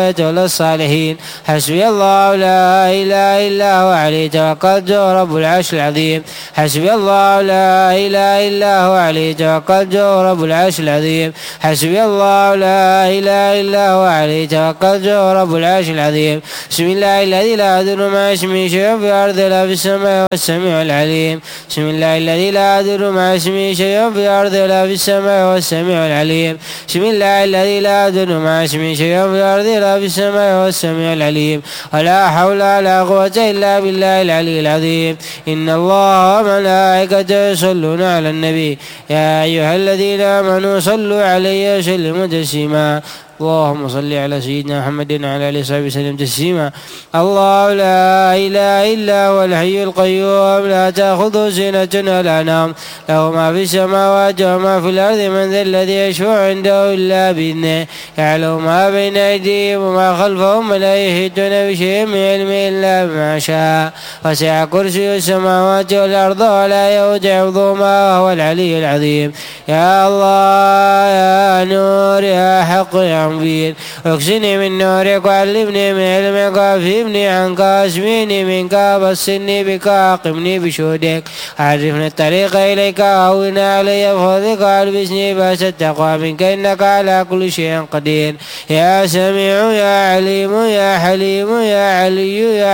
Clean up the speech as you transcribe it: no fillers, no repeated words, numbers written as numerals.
ولا الصالحين. حسبي الله لا إله إلا هو عليه توكلت رب العرش العظيم. حسبي الله لا إله إلا هو عليه توكلت رب العرش العظيم. حسبي الله لا إله إلا هو عليه توكلت رب العرش العظيم. بسم الله الذي لا يضر مع اسمه شيء في الأرض ولا في السماء والسميع العليم. بسم الله الذي لا يضر مع اسمه شيء في الأرض ولا في السماء والسميع العليم. بسم الله الذي لا يضر مع اسمه شيء في الأرض ولا في السماء والسميع العليم. ولا حول ولا قوة إلا بالله العلي العظيم. إن الله وملائكته يصلون على النبي يا أيها الذين آمنوا صلوا عليه وسلموا تسليما. اللهم صل على سيدنا محمد وعلى آله وصحبه وسلم تسليما. الله لا إله إلا هو الحي القيوم لا تأخذه سنة ولا نوم له ما في السماوات وما في الأرض. من ذا الذي يشفع عنده إلا بإذنه يعلم ما بين أيديهم وما خلفهم ولا يحيطون بشيء من علمه إلا بما شاء. وسع كرسي السماوات والأرض ولا يؤوده حفظهما وهو العلي العظيم. يا الله يا نور يا حق يا مبين اكسني من نورك وعلمني من علمك وافهمني عنك واسمعني منك وبصرني بك واقمني بشهودك. عرفني الطريق إليك وهون علي بفضلك والبسني بأس التقوى منك إنك على كل شيء قدير. يا سميع يا عليم يا حليم يا علي يا